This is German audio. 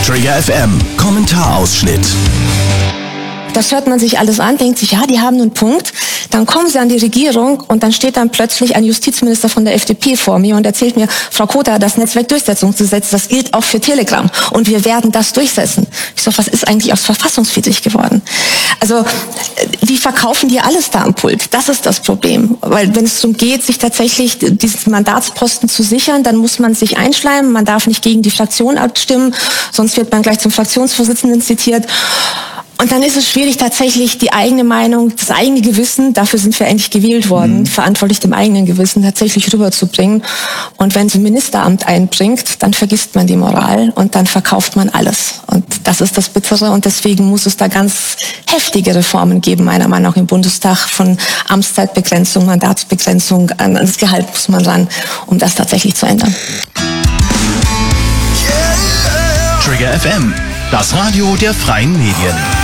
Trigger FM, Kommentarausschnitt. Das hört man sich alles an, denkt sich, ja, die haben einen Punkt. Dann kommen sie an die Regierung und dann steht dann plötzlich ein Justizminister von der FDP vor mir und erzählt mir, Frau Kota, das Netzwerkdurchsetzungsgesetz, das gilt auch für Telegram und wir werden das durchsetzen. Ich so, was ist eigentlich aus verfassungswidrig geworden? Also, die verkaufen dir alles da am Pult. Das ist das Problem. Weil wenn es darum geht, sich tatsächlich diesen Mandatsposten zu sichern, dann muss man sich einschleimen. Man darf nicht gegen die Fraktion abstimmen, sonst wird man gleich zum Fraktionsvorsitzenden zitiert. Und dann ist es schwierig, tatsächlich die eigene Meinung, das eigene Gewissen, dafür sind wir eigentlich gewählt worden, verantwortlich dem eigenen Gewissen tatsächlich rüberzubringen. Und wenn sie ein Ministeramt einbringt, dann vergisst man die Moral und dann verkauft man alles. Und das ist das Bittere und deswegen muss es da ganz heftige Reformen geben, meiner Meinung nach im Bundestag, von Amtszeitbegrenzung, Mandatsbegrenzung, an das Gehalt muss man ran, um das tatsächlich zu ändern. Trigger FM, das Radio der freien Medien.